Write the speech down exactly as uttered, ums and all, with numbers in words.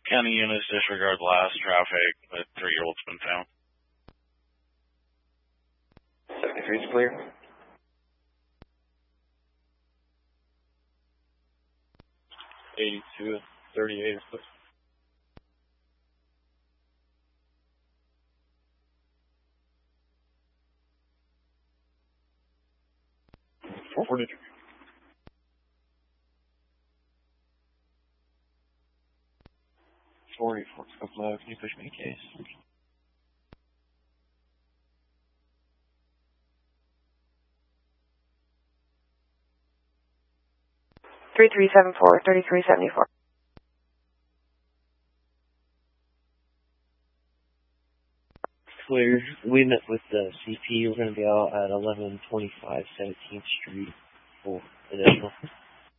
County units disregard last traffic. A three-year-old's been found. seventy-three is clear. eighty-two, thirty-eight is clear. forty-three. forty-four, scope low. Can you push me a case? three three seven four, thirty-three seventy-four. Clear. We met with the C P. We're going to be out at eleven twenty-five seventeenth Street for additional.